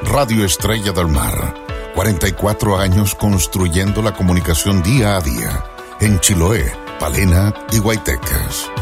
Radio Estrella del Mar. 44 años construyendo la comunicación día a día. En Chiloé, Palena y Guaytecas.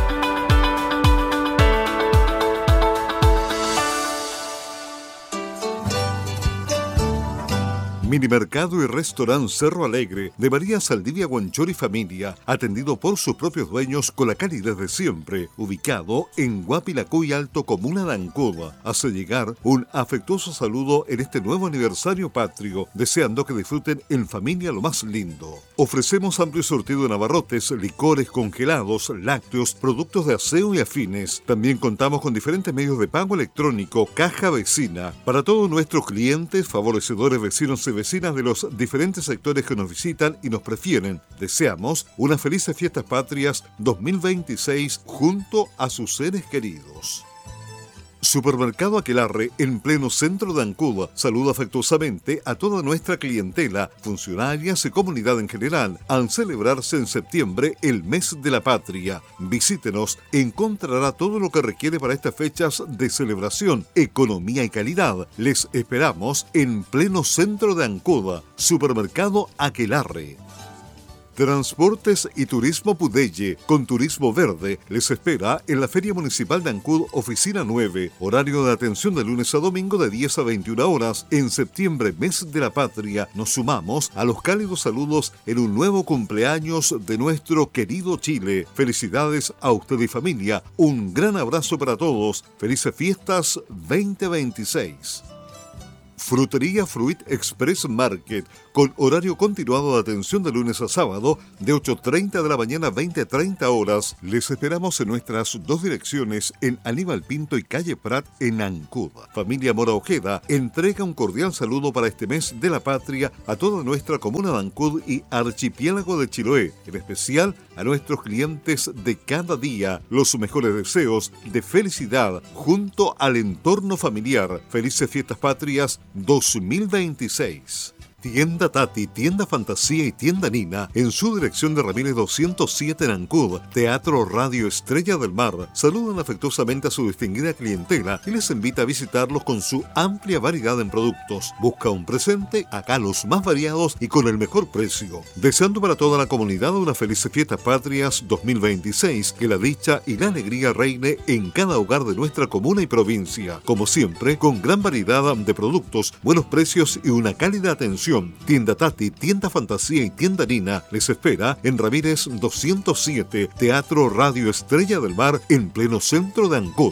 Minimercado y Restaurante Cerro Alegre de María Saldivia Guanchor y Familia, atendido por sus propios dueños con la calidad de siempre, ubicado en Guapilacuy Alto, comuna de Ancud. Hace llegar un afectuoso saludo en este nuevo aniversario patrio, deseando que disfruten en familia lo más lindo. Ofrecemos amplio surtido de abarrotes, licores, congelados, lácteos, productos de aseo y afines. También contamos con diferentes medios de pago electrónico, caja vecina, para todos nuestros clientes, favorecedores, vecinos y vecinas de los diferentes sectores que nos visitan y nos prefieren. Deseamos unas felices fiestas patrias 2026 junto a sus seres queridos. Supermercado Aquelarre, en pleno centro de Ancud, saluda afectuosamente a toda nuestra clientela, funcionarias y comunidad en general, al celebrarse en septiembre el mes de la patria. Visítenos, encontrará todo lo que requiere para estas fechas de celebración, economía y calidad. Les esperamos en pleno centro de Ancud. Supermercado Aquelarre. Transportes y Turismo Pudelle, con Turismo Verde, les espera en la Feria Municipal de Ancud, Oficina 9, horario de atención de lunes a domingo de 10 a 21 horas. En septiembre, mes de la patria, nos sumamos a los cálidos saludos en un nuevo cumpleaños de nuestro querido Chile. Felicidades a usted y familia, un gran abrazo para todos, felices fiestas 2026. Frutería Fruit Express Market, con horario continuado de atención de lunes a sábado, de 8:30 de la mañana a 20:30 horas. Les esperamos en nuestras dos direcciones, en Aníbal Pinto y Calle Prat, en Ancud. Familia Mora Ojeda entrega un cordial saludo para este mes de la patria a toda nuestra comuna de Ancud y archipiélago de Chiloé, en especial a nuestros clientes de cada día. Los mejores deseos de felicidad junto al entorno familiar. Felices fiestas patrias 2026. Tienda Tati, Tienda Fantasía y Tienda Nina, en su dirección de Ramírez 207 en Ancud. Teatro Radio Estrella del Mar saludan afectuosamente a su distinguida clientela y les invita a visitarlos con su amplia variedad en productos. Busca un presente, acá los más variados y con el mejor precio. Deseando para toda la comunidad unas felices fiestas patrias 2026, que la dicha y la alegría reine en cada hogar de nuestra comuna y provincia. Como siempre, con gran variedad de productos, buenos precios y una cálida atención. Tienda Tati, Tienda Fantasía y Tienda Nina les espera en Ramírez 207, Teatro Radio Estrella del Mar, en pleno centro de Ancud.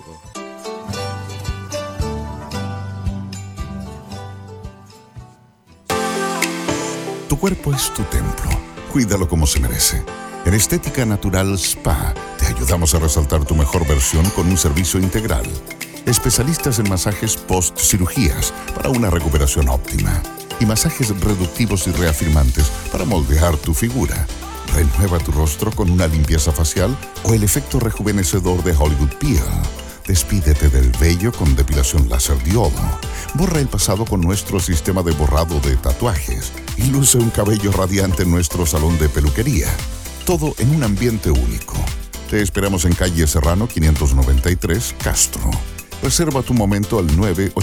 Tu cuerpo es tu templo. Cuídalo como se merece. En Estética Natural Spa te ayudamos a resaltar tu mejor versión con un servicio integral. Especialistas en masajes post-cirugías para una recuperación óptima. Y masajes reductivos y reafirmantes para moldear tu figura. Renueva tu rostro con una limpieza facial o el efecto rejuvenecedor de Hollywood Peel. Despídete del vello con depilación láser diodo. Borra el pasado con nuestro sistema de borrado de tatuajes. Y luce un cabello radiante en nuestro salón de peluquería. Todo en un ambiente único. Te esperamos en calle Serrano 593, Castro. Reserva tu momento al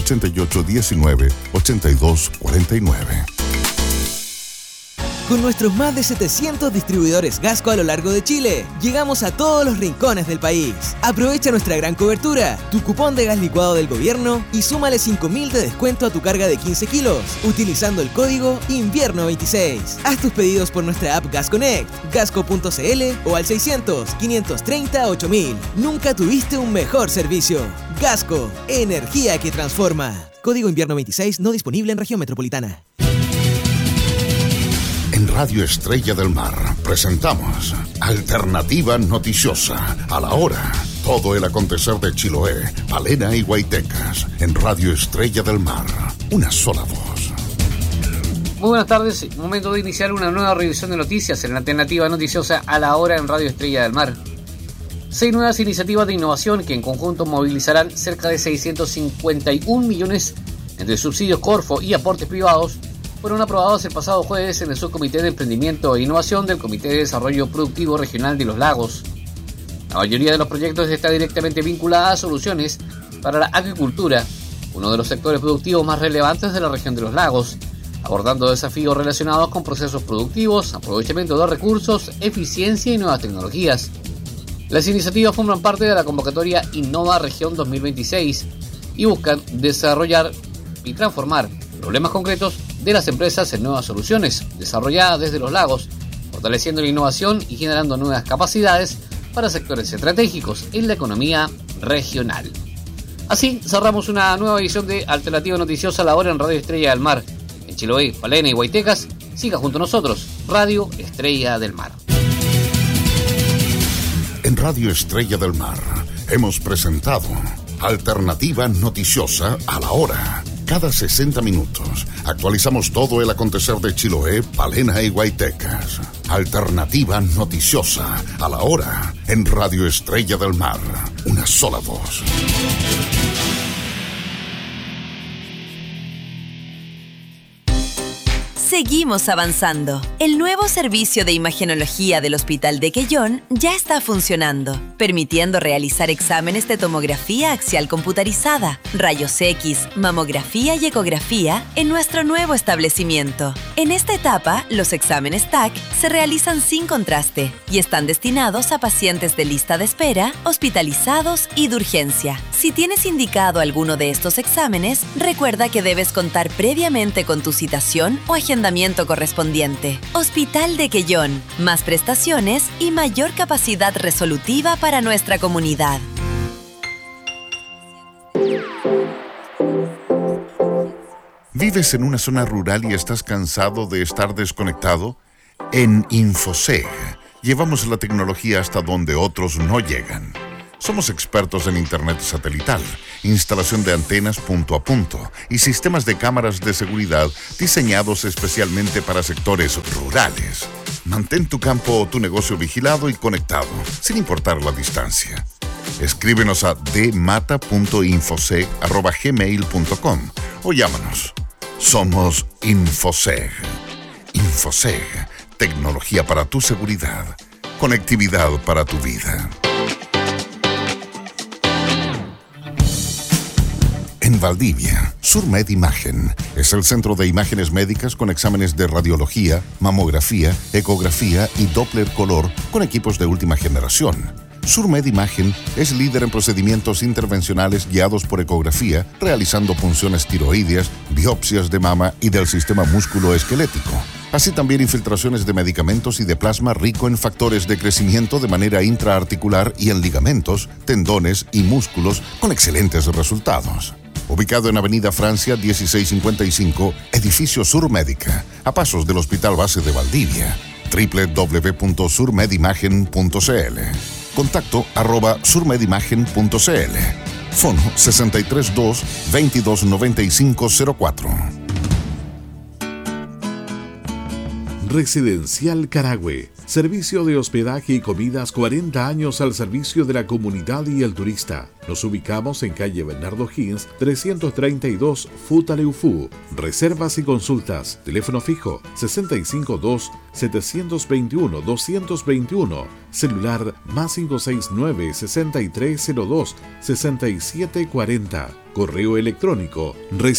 988-19-8249. Con nuestros más de 700 distribuidores Gasco a lo largo de Chile, llegamos a todos los rincones del país. Aprovecha nuestra gran cobertura, tu cupón de gas licuado del gobierno y súmale 5.000 de descuento a tu carga de 15 kilos, utilizando el código INVIERNO26. Haz tus pedidos por nuestra app Gas Connect, gasco.cl o al 600-530-8000. Nunca tuviste un mejor servicio. Gasco, energía que transforma. Código INVIERNO26 no disponible en región metropolitana. En Radio Estrella del Mar presentamos Alternativa Noticiosa. A la hora, todo el acontecer de Chiloé, Palena y Guaytecas. En Radio Estrella del Mar, una sola voz. Muy buenas tardes, momento de iniciar una nueva revisión de noticias en la Alternativa Noticiosa a la hora en Radio Estrella del Mar. 6 nuevas iniciativas de innovación que en conjunto movilizarán cerca de 651 millones entre subsidios Corfo y aportes privados fueron aprobados el pasado jueves en el Subcomité de Emprendimiento e Innovación del Comité de Desarrollo Productivo Regional de los Lagos. La mayoría de los proyectos está directamente vinculada a soluciones para la agricultura, uno de los sectores productivos más relevantes de la región de los lagos, abordando desafíos relacionados con procesos productivos, aprovechamiento de recursos, eficiencia y nuevas tecnologías. Las iniciativas forman parte de la convocatoria Innova Región 2026 y buscan desarrollar y transformar problemas concretos de las empresas en nuevas soluciones desarrolladas desde los lagos, fortaleciendo la innovación y generando nuevas capacidades para sectores estratégicos en la economía regional. Así cerramos una nueva edición de Alternativa Noticiosa a la hora en Radio Estrella del Mar. En Chiloé, Palena y Huaytecas, siga junto a nosotros, Radio Estrella del Mar. En Radio Estrella del Mar hemos presentado Alternativa Noticiosa a la hora. Cada 60 minutos actualizamos todo el acontecer de Chiloé, Palena y Huaytecas. Alternativa Noticiosa a la hora en Radio Estrella del Mar. Una sola voz. Seguimos avanzando. El nuevo servicio de imagenología del Hospital de Quellón ya está funcionando, permitiendo realizar exámenes de tomografía axial computarizada, rayos X, mamografía y ecografía en nuestro nuevo establecimiento. En esta etapa, los exámenes TAC se realizan sin contraste y están destinados a pacientes de lista de espera, hospitalizados y de urgencia. Si tienes indicado alguno de estos exámenes, recuerda que debes contar previamente con tu citación o agendamiento correspondiente. Hospital de Quellón, más prestaciones y mayor capacidad resolutiva para nuestra comunidad. ¿Vives en una zona rural y estás cansado de estar desconectado? En Infoseg llevamos la tecnología hasta donde otros no llegan. Somos expertos en Internet satelital, instalación de antenas punto a punto y sistemas de cámaras de seguridad diseñados especialmente para sectores rurales. Mantén tu campo o tu negocio vigilado y conectado, sin importar la distancia. Escríbenos a dmata.infoseg@gmail.com o llámanos. Somos Infoseg. Infoseg, tecnología para tu seguridad, conectividad para tu vida. En Valdivia, Surmed Imagen es el centro de imágenes médicas con exámenes de radiología, mamografía, ecografía y Doppler color con equipos de última generación. Surmed Imagen es líder en procedimientos intervencionales guiados por ecografía, realizando punciones tiroideas, biopsias de mama y del sistema músculo-esquelético. Así también infiltraciones de medicamentos y de plasma rico en factores de crecimiento de manera intraarticular y en ligamentos, tendones y músculos con excelentes resultados. Ubicado en Avenida Francia 1655, Edificio Surmédica, a pasos del Hospital Base de Valdivia. www.surmedimagen.cl. Contacto @surmedimagen.cl. Fono 632-229504. Residencial Carahue. Servicio de hospedaje y comidas 40 años al servicio de la comunidad y el turista. Nos ubicamos en calle Bernardo Higgins, 332, Futaleufú. Reservas y consultas. Teléfono fijo 652-721-221. Celular +569 6302 6740. Correo electrónico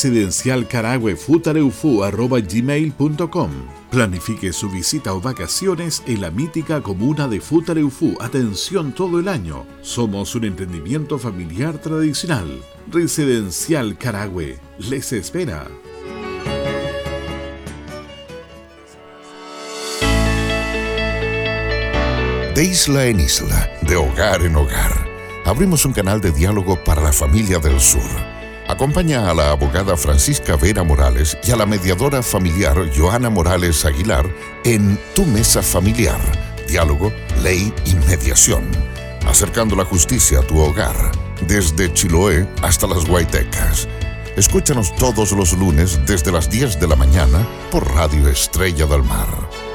residencialcarahuefutaleufú@gmail.com. Planifique su visita o vacaciones en la mítica comuna de Futaleufú. Atención todo el año. Somos un emprendimiento familiar tradicional. Residencial Carahue les espera. De isla en isla, de hogar en hogar, abrimos un canal de diálogo para la familia del sur. Acompaña a la abogada Francisca Vera Morales y a la mediadora familiar Joana Morales Aguilar en Tu Mesa Familiar, diálogo, ley y mediación, acercando la justicia a tu hogar, desde Chiloé hasta las Huaytecas. Escúchanos todos los lunes desde las 10 de la mañana por Radio Estrella del Mar.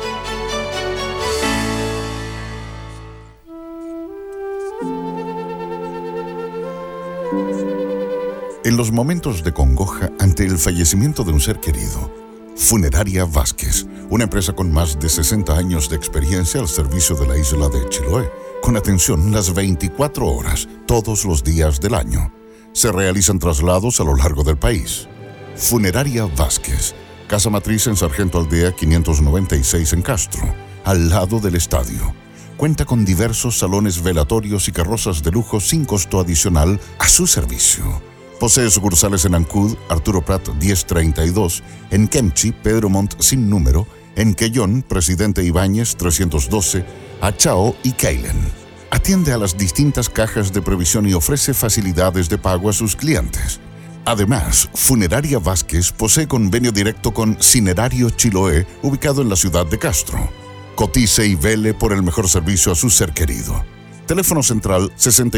En los momentos de congoja ante el fallecimiento de un ser querido, Funeraria Vázquez, una empresa con más de 60 años de experiencia al servicio de la isla de Chiloé, con atención las 24 horas, todos los días del año. Se realizan traslados a lo largo del país. Funeraria Vázquez, casa matriz en Sargento Aldea 596 en Castro, al lado del estadio. Cuenta con diversos salones velatorios y carrozas de lujo sin costo adicional a su servicio. Posee sucursales en Ancud, Arturo Prat 1032, en Kemchi, Pedro Montt sin número, en Quellón, Presidente Ibáñez 312, Achao y Keilen. Atiende a las distintas cajas de previsión y ofrece facilidades de pago a sus clientes. Además, Funeraria Vázquez posee convenio directo con Cinerario Chiloé, ubicado en la ciudad de Castro. Cotice y vele por el mejor servicio a su ser querido. Teléfono central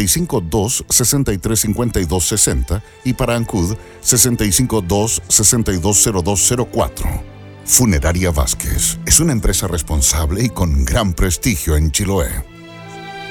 652-635260 y para Ancud 652-620204. Funeraria Vázquez es una empresa responsable y con gran prestigio en Chiloé.